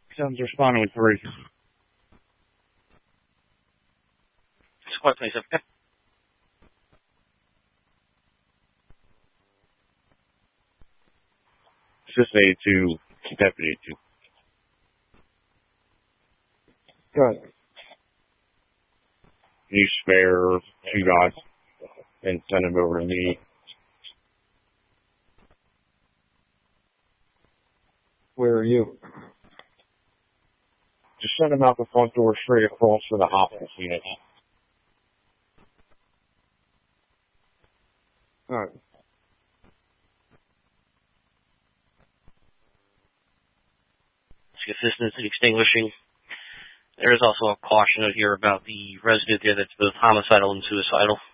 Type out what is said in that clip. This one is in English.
Someone's responding with 3. Squad 27, okay. Assistant 82, Deputy 82. Good. You spare 2 guys and send them over to me. Where are you? Just send them out the front door straight across for the hospital unit. All right. Assistance in extinguishing. There is also a caution here about the resident there that's both homicidal and suicidal.